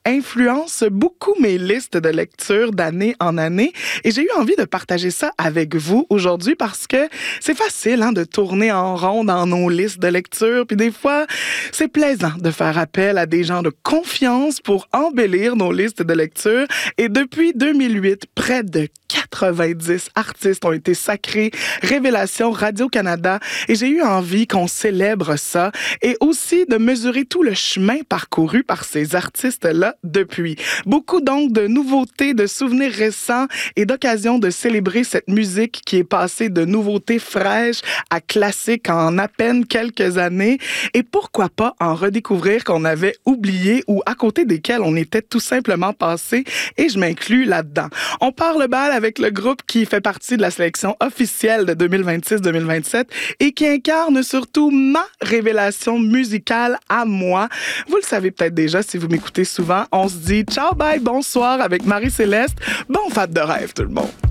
influence beaucoup mes listes de lecture d'année en année et j'ai eu envie de partager ça avec vous aujourd'hui parce que c'est facile de tourner en rond dans nos listes de lecture puis des fois, c'est plaisant de faire appel à des gens de confiance pour embellir nos listes de lecture et depuis 2008, près de 90 artistes ont été sacrés révélations Radio-Canada et j'ai eu envie qu'on célèbre ça et aussi de mesurer tout le chemin parcouru par ces artistes-là depuis. Beaucoup donc de nouveautés, de souvenirs récents et d'occasions de célébrer cette musique qui est passée de nouveautés fraîches à classiques en à peine quelques années et pourquoi pas en redécouvrir qu'on avait oublié ou à côté desquels on était tout simplement passé et je m'inclus là-dedans. On part le bal avec le groupe qui fait partie de la sélection officielle de 2026-2027 et qui incarne surtout ma révélation musicale à moi. Vous le savez peut-être déjà si vous m'écoutez souvent. On se dit ciao, bye, bonsoir avec Marie-Céleste. Bon fête de rêve tout le monde.